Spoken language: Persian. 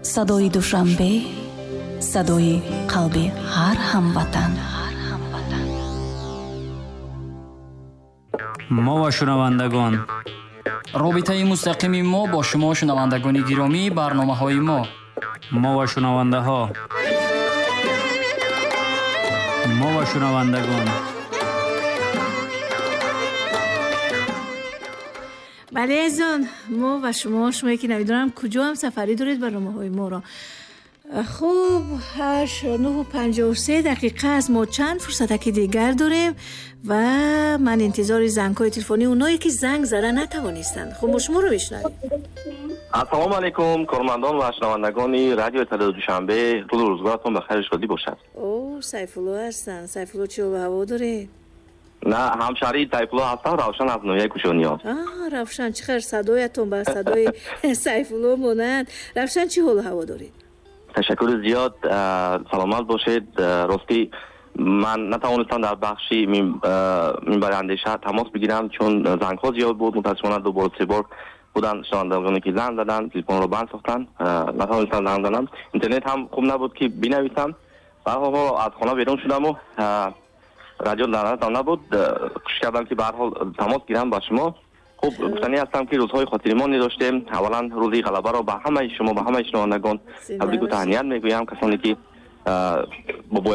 صدای دوشنبه، صدای قلب هر هموطن. ما و شنوندگان، رابطه مستقیم ما با شما شنوندگان گرامی برنامه‌های ما ما و شنونده ها، ما و شنوندگان. بله عزیزان، ما و شما که نمیدونم کجا هم سفری دارید برنامه‌های ما را. خوب 8:53 از ما چند فرصت دیگر داریم و من انتظار زنگ‌های تلفنی اونایی که زنگ زدن نتوانستند. خب ما شما رو میشنویم. السلام علیکم کارمندان و شنوندگان رادیو تلویزیون دوشنبه، روز روزگارتون بخیر شادی باشد. اوه سیفالله هستن. سیفالله چی به هوا دارید؟ نه همشهری سیفالله هستم، روشن از نویه کوچونیا. روشن چه خیر، صدایتون بر صدای سیفالله مانند. روشن چی حال هوا دارید؟ تشکر زیاد، سلامت باشید. راستی من نتوانستم در بخشی منبر اندیشه تماس بگیرم چون زنگ ها زیاد بود. متاسفانه دو بار سه بار بودن شنوندگانی که زنگ زدن تلفن رو بند ساختن، نتوانستم زنگ زدم. اینترنت هم خوب نبود که بنویسم. برای از خانه بیرون شدم و رادیو در نبود. کوشش کردم که به هر حال تماس گیرم با شما. خوب گفتنی هستم که روزهای خاطرمان داشتیم. اولا روزی غلبه رو به همه شما، به همه شنوندگان تبریک و تهنیت میگویم. کسانی که با